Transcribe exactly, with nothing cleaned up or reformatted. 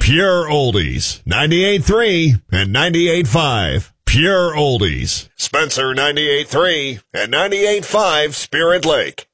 Pure Oldies, ninety-eight point three and ninety-eight point five. Pure Oldies. Spencer ninety-eight point three and ninety-eight point five Spirit Lake.